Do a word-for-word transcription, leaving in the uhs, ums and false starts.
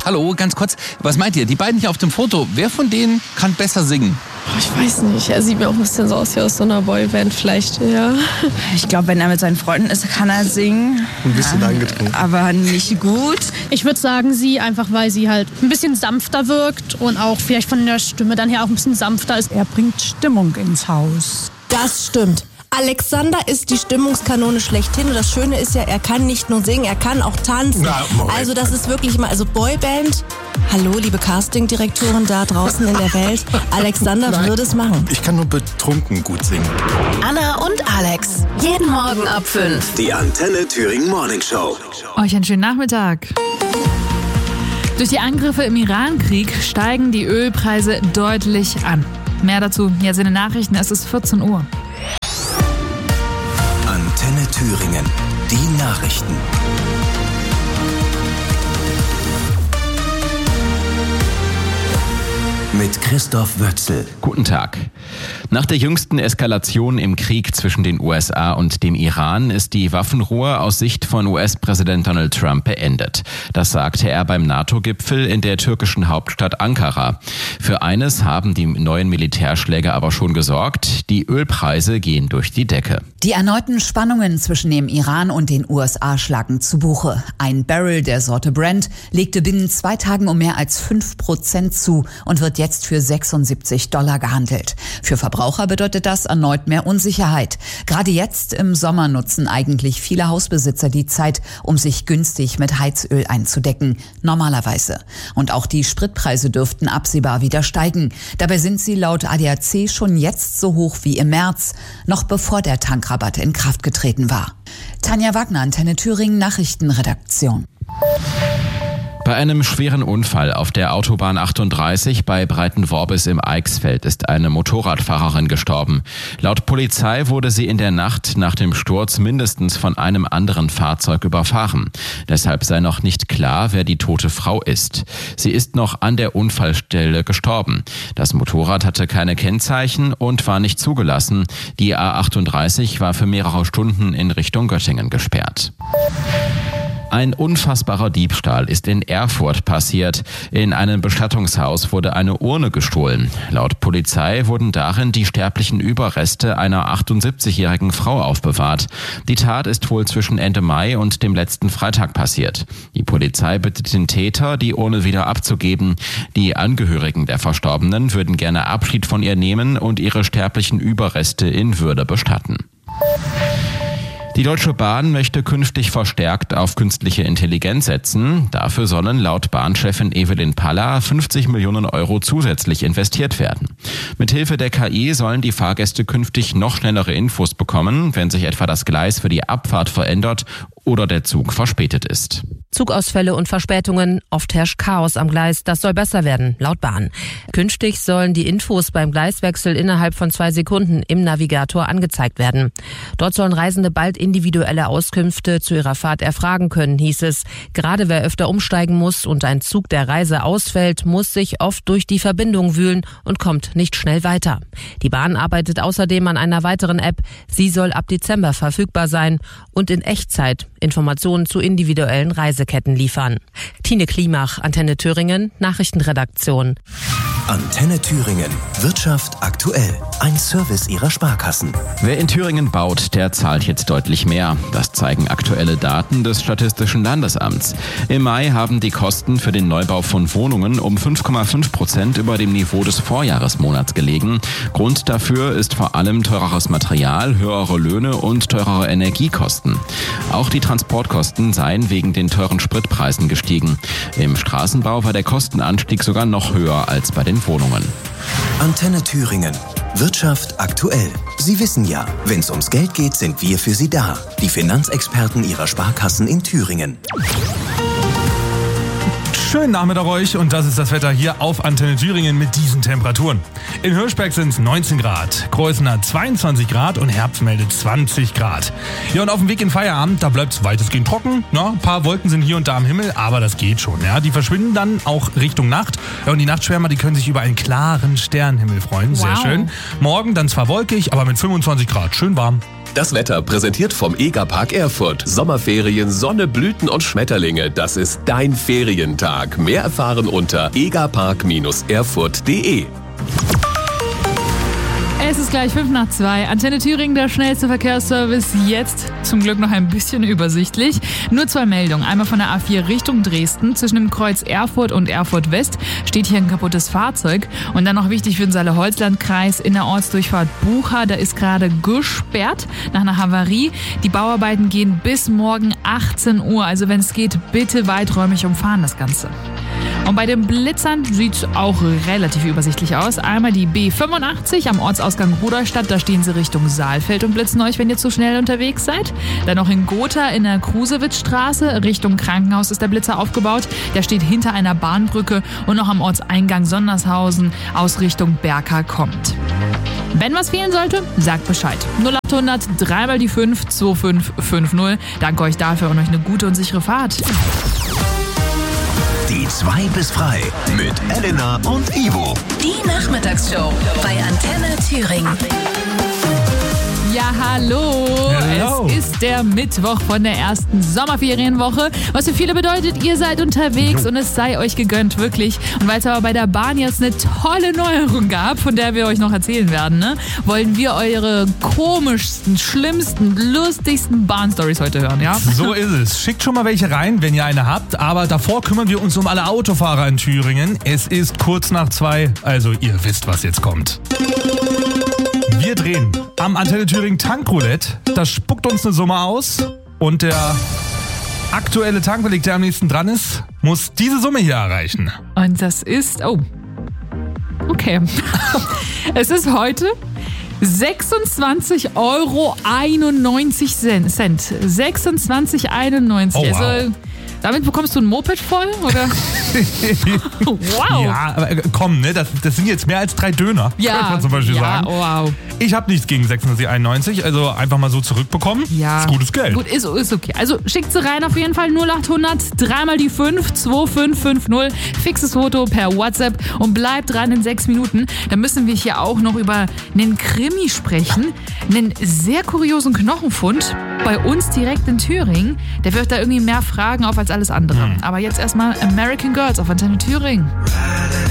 Hallo, ganz kurz, was meint ihr? Die beiden hier auf dem Foto, wer von denen kann besser singen? Ich weiß nicht, er sieht mir auch ein bisschen so aus wie aus so einer Boyband vielleicht, ja. Ich glaube, wenn er mit seinen Freunden ist, kann er singen. Ein bisschen angetrunken. Aber nicht gut. Ich würde sagen, sie, einfach weil sie halt ein bisschen sanfter wirkt und auch vielleicht von der Stimme dann her auch ein bisschen sanfter ist. Er bringt Stimmung ins Haus. Das stimmt. Alexander ist die Stimmungskanone schlechthin und das Schöne ist ja, er kann nicht nur singen, er kann auch tanzen. Na, also das ist wirklich mal, also Boyband, hallo liebe Castingdirektoren da draußen in der Welt, Alexander würde es machen. Ich kann nur betrunken gut singen. Anna und Alex, jeden Morgen ab fünf. Die Antenne Thüringen Morning Show. Euch einen schönen Nachmittag. Durch die Angriffe im Iran-Krieg steigen die Ölpreise deutlich an. Mehr dazu jetzt in den Nachrichten, es ist vierzehn Uhr. Antenne Thüringen, die Nachrichten. Mit Christoph Wötzel. Guten Tag. Nach der jüngsten Eskalation im Krieg zwischen den U S A und dem Iran ist die Waffenruhe aus Sicht von U S-Präsident Donald Trump beendet. Das sagte er beim NATO-Gipfel in der türkischen Hauptstadt Ankara. Für eines haben die neuen Militärschläge aber schon gesorgt: die Ölpreise gehen durch die Decke. Die erneuten Spannungen zwischen dem Iran und den U S A schlagen zu Buche. Ein Barrel der Sorte Brent legte binnen zwei Tagen um mehr als fünf Prozent zu und wird jetzt für sechsundsiebzig Dollar gehandelt. Für Verbraucher bedeutet das erneut mehr Unsicherheit. Gerade jetzt im Sommer nutzen eigentlich viele Hausbesitzer die Zeit, um sich günstig mit Heizöl einzudecken. Normalerweise. Und auch die Spritpreise dürften absehbar wieder steigen. Dabei sind sie laut A D A C schon jetzt so hoch wie im März, noch bevor der Tankrabatt in Kraft getreten war. Tanja Wagner, Antenne Thüringen, Nachrichtenredaktion. Bei einem schweren Unfall auf der Autobahn achtunddreißig bei Breitenworbis im Eichsfeld ist eine Motorradfahrerin gestorben. Laut Polizei wurde sie in der Nacht nach dem Sturz mindestens von einem anderen Fahrzeug überfahren. Deshalb sei noch nicht klar, wer die tote Frau ist. Sie ist noch an der Unfallstelle gestorben. Das Motorrad hatte keine Kennzeichen und war nicht zugelassen. Die A achtunddreißig war für mehrere Stunden in Richtung Göttingen gesperrt. Ein unfassbarer Diebstahl ist in Erfurt passiert. In einem Bestattungshaus wurde eine Urne gestohlen. Laut Polizei wurden darin die sterblichen Überreste einer achtundsiebzigjährigen Frau aufbewahrt. Die Tat ist wohl zwischen Ende Mai und dem letzten Freitag passiert. Die Polizei bittet den Täter, die Urne wieder abzugeben. Die Angehörigen der Verstorbenen würden gerne Abschied von ihr nehmen und ihre sterblichen Überreste in Würde bestatten. Die Deutsche Bahn möchte künftig verstärkt auf künstliche Intelligenz setzen. Dafür sollen laut Bahnchefin Evelyn Palla fünfzig Millionen Euro zusätzlich investiert werden. Mithilfe der K I sollen die Fahrgäste künftig noch schnellere Infos bekommen, wenn sich etwa das Gleis für die Abfahrt verändert oder der Zug verspätet ist. Zugausfälle und Verspätungen, oft herrscht Chaos am Gleis. Das soll besser werden, laut Bahn. Künftig sollen die Infos beim Gleiswechsel innerhalb von zwei Sekunden im Navigator angezeigt werden. Dort sollen Reisende bald individuelle Auskünfte zu ihrer Fahrt erfragen können, hieß es. Gerade wer öfter umsteigen muss und ein Zug der Reise ausfällt, muss sich oft durch die Verbindung wühlen und kommt nicht schnell weiter. Die Bahn arbeitet außerdem an einer weiteren App. Sie soll ab Dezember verfügbar sein und in Echtzeit Informationen zu individuellen Reiseketten liefern. Tine Klimach, Antenne Thüringen, Nachrichtenredaktion. Antenne Thüringen. Wirtschaft aktuell. Ein Service ihrer Sparkassen. Wer in Thüringen baut, der zahlt jetzt deutlich mehr. Das zeigen aktuelle Daten des Statistischen Landesamts. Im Mai haben die Kosten für den Neubau von Wohnungen um fünf Komma fünf Prozent über dem Niveau des Vorjahresmonats gelegen. Grund dafür ist vor allem teureres Material, höhere Löhne und teurere Energiekosten. Auch die Transportkosten seien wegen den teuren Spritpreisen gestiegen. Im Straßenbau war der Kostenanstieg sogar noch höher als bei den Wohnungen. Antenne Thüringen. Wirtschaft aktuell. Sie wissen ja, wenn es ums Geld geht, sind wir für Sie da. Die Finanzexperten Ihrer Sparkassen in Thüringen. Schönen Nachmittag euch und das ist das Wetter hier auf Antenne Thüringen mit diesen Temperaturen. In Hirschberg sind es neunzehn Grad, Kreuznach zweiundzwanzig Grad und Herbstmelde zwanzig Grad. Ja, und auf dem Weg in Feierabend, da bleibt es weitestgehend trocken. Ja, ein paar Wolken sind hier und da am Himmel, aber das geht schon. Ja, die verschwinden dann auch Richtung Nacht. Ja, und die Nachtschwärmer, die können sich über einen klaren Sternenhimmel freuen. Sehr wow. schön. Morgen dann zwar wolkig, aber mit fünfundzwanzig Grad schön warm. Das Wetter präsentiert vom Egerpark Erfurt. Sommerferien, Sonne, Blüten und Schmetterlinge. Das ist dein Ferientag. Mehr erfahren unter egerpark erfurt punkt de. Es ist gleich fünf nach zwei. Antenne Thüringen, der schnellste Verkehrsservice. Jetzt zum Glück noch ein bisschen übersichtlich. Nur zwei Meldungen. Einmal von der A vier Richtung Dresden. Zwischen dem Kreuz Erfurt und Erfurt West steht hier ein kaputtes Fahrzeug. Und dann noch wichtig für den Saale-Holzland-Kreis in der Ortsdurchfahrt Bucha. Da ist gerade gesperrt nach einer Havarie. Die Bauarbeiten gehen bis morgen achtzehn Uhr. Also wenn es geht, bitte weiträumig umfahren das Ganze. Und bei den Blitzern sieht es auch relativ übersichtlich aus. Einmal die B fünfundachtzig am Ortsausgang Rudolstadt, da stehen sie Richtung Saalfeld und blitzen euch, wenn ihr zu schnell unterwegs seid. Dann noch in Gotha in der Krusewitzstraße Richtung Krankenhaus ist der Blitzer aufgebaut. Der steht hinter einer Bahnbrücke und noch am Ortseingang Sondershausen aus Richtung Berka kommt. Wenn was fehlen sollte, sagt Bescheid. null achthundert, dreimal die fünf, zwei fünf fünf null. Danke euch dafür und euch eine gute und sichere Fahrt. Die zwei bis frei mit Elena und Ivo. Die Nachmittagsshow bei Antenne Thüringen. Ja, hallo. Hello. Es ist der Mittwoch von der ersten Sommerferienwoche, was für viele bedeutet, ihr seid unterwegs und es sei euch gegönnt, wirklich. Und weil es aber bei der Bahn jetzt eine tolle Neuerung gab, von der wir euch noch erzählen werden, ne, wollen wir eure komischsten, schlimmsten, lustigsten Bahnstories heute hören, ja? So ist es. Schickt schon mal welche rein, wenn ihr eine habt. Aber davor kümmern wir uns um alle Autofahrer in Thüringen. Es ist kurz nach zwei, also ihr wisst, was jetzt kommt. Wir drehen am Antenne Thüringen Tankroulette. Das spuckt uns eine Summe aus. Und der aktuelle Tankbeleg, der am nächsten dran ist, muss diese Summe hier erreichen. Und das ist... Oh. Okay. Es ist heute sechsundzwanzig Euro einundneunzig Cent. sechsundzwanzig Euro einundneunzig. Oh, wow. Also, damit bekommst du ein Moped voll, oder? Wow. Ja, aber komm, ne, das, das sind jetzt mehr als drei Döner, Ja, könnte man zum Beispiel ja, sagen. Wow. Ich habe nichts gegen sechsundzwanzig Euro einundneunzig, also einfach mal so zurückbekommen. Ja. Ist gutes Geld. Gut, ist, ist okay. Also schickt sie rein auf jeden Fall null achthundert, dreimal die fünf, zwei fünf fünf null. Fixes Foto per WhatsApp und bleibt dran in sechs Minuten. Da müssen wir hier auch noch über einen Krimi sprechen. Einen sehr kuriosen Knochenfund bei uns direkt in Thüringen. Der wirft da irgendwie mehr Fragen auf als alles andere. Hm. Aber jetzt erstmal American Girls auf Antenne Thüringen.